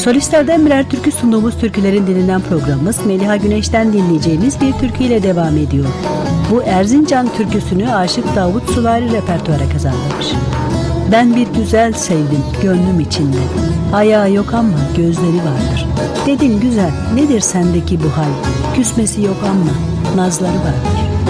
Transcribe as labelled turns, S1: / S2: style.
S1: Solistlerden birer türkü sunduğumuz Türkülerin Dilinden programımız Meliha Güneş'ten dinleyeceğimiz bir türküyle devam ediyor. Bu Erzincan türküsünü Aşık Davut Sulari repertuara kazandırmış. Ben bir güzel sevdim gönlüm içinde. Ayağı yok ama gözleri vardır. Dedin güzel, nedir sendeki bu hal? Küsmesi yok ama nazları vardır.